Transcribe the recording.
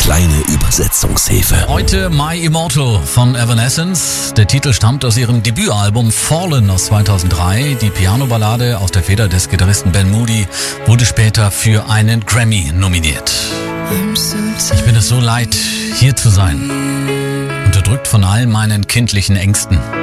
kleine Übersetzungshilfe. Heute My Immortal von Evanescence. Der Titel stammt aus ihrem Debütalbum Fallen aus 2003. Die Piano-Ballade aus der Feder des Gitarristen Ben Moody wurde später für einen Grammy nominiert. Ich bin es so leid, hier zu sein, unterdrückt von all meinen kindlichen Ängsten.